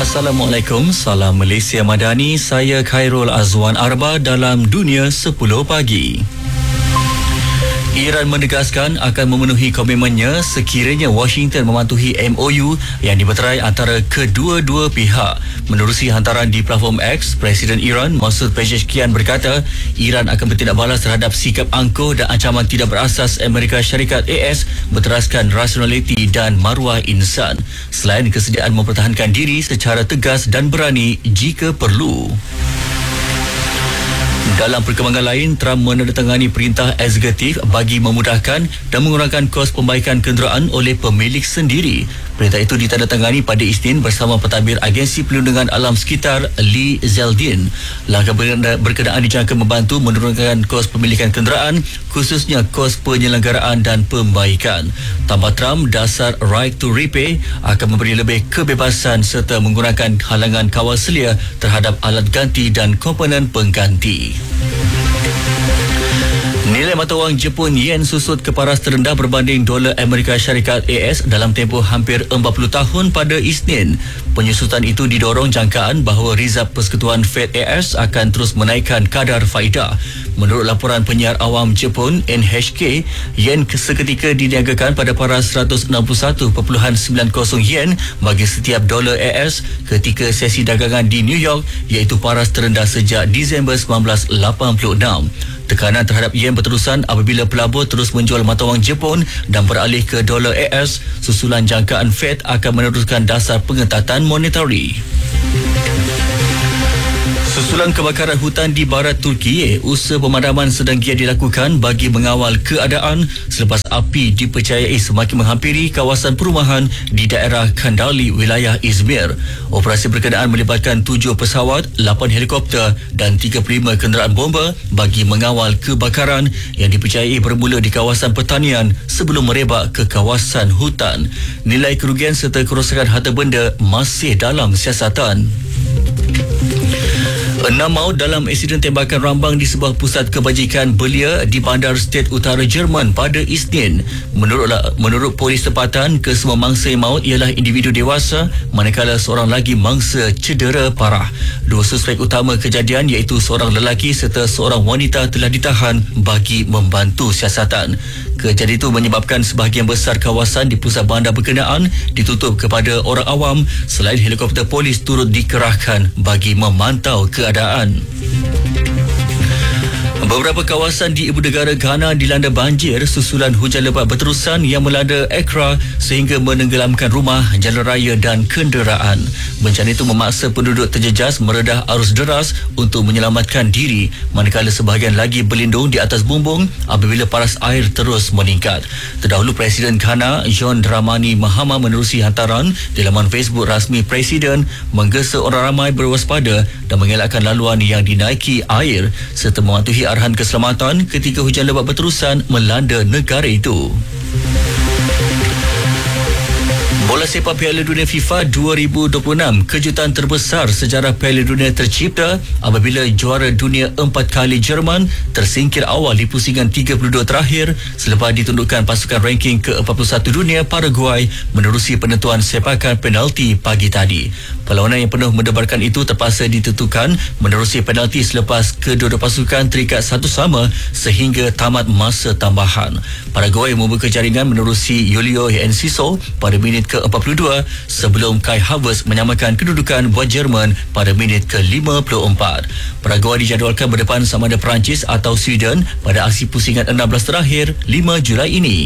Assalamualaikum, salam Malaysia Madani. Saya Khairul Azwan Arba dalam Dunia 10 Pagi. Iran menegaskan akan memenuhi komitmennya sekiranya Washington mematuhi MOU yang dimeterai antara kedua-dua pihak. Menerusi hantaran di platform X, Presiden Iran Masoud Pezeshkian berkata Iran akan bertindak balas terhadap sikap angkuh dan ancaman tidak berasas Amerika Syarikat AS berteraskan rasionaliti dan maruah insan. Selain kesediaan mempertahankan diri secara tegas dan berani jika perlu. Dalam perkembangan lain, Trump menandatangani perintah eksekutif bagi memudahkan dan mengurangkan kos pembaikan kenderaan oleh pemilik sendiri. Perintah itu ditandatangani pada Isnin bersama pentadbir Agensi Perlindungan Alam Sekitar Lee Zeldin. Langkah berkenaan dijangka membantu menurunkan kos pemilikan kenderaan, khususnya kos penyelenggaraan dan pembaikan. Tambah Trump, dasar right to repay akan memberi lebih kebebasan serta menggunakan halangan kawal selia terhadap alat ganti dan komponen pengganti. Nilai mata wang Jepun yen susut ke paras terendah berbanding dolar Amerika Syarikat AS dalam tempoh hampir 40 tahun pada Isnin. Penyusutan itu didorong jangkaan bahawa Rizab Persekutuan Fed AS akan terus menaikkan kadar faedah. Menurut laporan penyiar awam Jepun NHK, yen seketika diniagakan pada paras 161.90 yen bagi setiap dolar AS ketika sesi dagangan di New York, iaitu paras terendah sejak Disember 1986. Tekanan terhadap yen berterusan apabila pelabur terus menjual mata wang Jepun dan beralih ke dolar AS susulan jangkaan Fed akan meneruskan dasar pengetatan monetari. Susulan kebakaran hutan di barat Turki, usaha pemadaman sedang giat dilakukan bagi mengawal keadaan selepas api dipercayai semakin menghampiri kawasan perumahan di daerah Kandali, wilayah Izmir. Operasi berkenaan melibatkan 7 pesawat, 8 helikopter dan 35 kenderaan bomba bagi mengawal kebakaran yang dipercayai bermula di kawasan pertanian sebelum merebak ke kawasan hutan. Nilai kerugian serta kerosakan harta benda masih dalam siasatan. 6 maut dalam insiden tembakan rambang di sebuah pusat kebajikan belia di bandar State Utara Jerman pada Isnin. Menurut polis tempatan, kesemua mangsa yang maut ialah individu dewasa manakala seorang lagi mangsa cedera parah. 2 suspek utama kejadian iaitu seorang lelaki serta seorang wanita telah ditahan bagi membantu siasatan. Kejadian itu menyebabkan sebahagian besar kawasan di pusat bandar berkenaan ditutup kepada orang awam selain helikopter polis turut dikerahkan bagi memantau keadaan. Beberapa kawasan di ibu negara Ghana dilanda banjir susulan hujan lebat berterusan yang melanda Accra sehingga menenggelamkan rumah, jalan raya dan kenderaan. Bencana itu memaksa penduduk terjejas meredah arus deras untuk menyelamatkan diri, manakala sebahagian lagi berlindung di atas bumbung apabila paras air terus meningkat. Terdahulu Presiden Ghana John Dramani Mahama menerusi hantaran di laman Facebook rasmi Presiden menggesa orang ramai berwaspada dan mengelakkan laluan yang dinaiki air serta mematuhi arahan keselamatan ketika hujan lebat berterusan melanda negara itu. Bola sepak Piala Dunia FIFA 2026, kejutan terbesar sejarah Piala Dunia tercipta apabila juara dunia 4 kali Jerman tersingkir awal di pusingan 32 terakhir selepas ditundukkan pasukan ranking ke-41 dunia Paraguay menerusi penentuan sepakan penalti pagi tadi. Perlawanan yang penuh mendebarkan itu terpaksa ditentukan menerusi penalti selepas kedua-dua pasukan terikat satu sama sehingga tamat masa tambahan. Paraguay membuka jaringan menerusi Julio Enciso pada minit ke-42 sebelum Kai Havertz menyamakan kedudukan buat Jerman pada minit ke-54. Paraguay dijadualkan berdepan sama ada Perancis atau Sweden pada aksi pusingan 16 terakhir 5 Julai ini.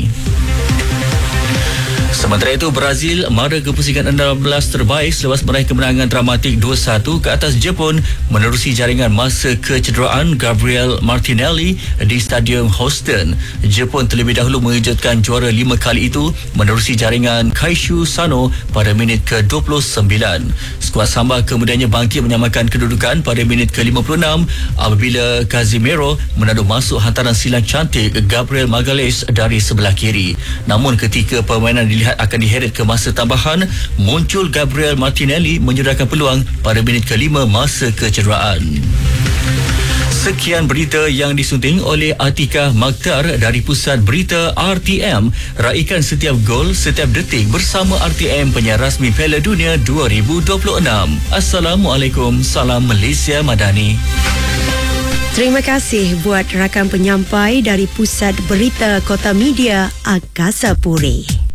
Sementara itu, Brazil mara ke pusingan 16 terbaik selepas meraih kemenangan dramatik 2-1 ke atas Jepun menerusi jaringan masa kecederaan Gabriel Martinelli di Stadium Houston. Jepun terlebih dahulu mengejutkan juara 5 kali itu menerusi jaringan Kaishu Sano pada minit ke-29. Skuad Samba kemudiannya bangkit menyamakan kedudukan pada minit ke-56 apabila Casemiro menadu masuk hantaran silang cantik Gabriel Magalhaes dari sebelah kiri. Namun ketika permainan dilihat akan diheret ke masa tambahan, muncul Gabriel Martinelli menyudahkan peluang pada minit ke-5 masa kecederaan. Sekian berita yang disunting oleh Atika Makhtar dari Pusat Berita RTM. Raikan setiap gol, setiap detik bersama RTM, penyiar rasmi Piala Dunia 2026. Assalamualaikum, salam Malaysia Madani. Terima kasih buat rakan penyampai dari Pusat Berita Kota Media Angkasa Puri.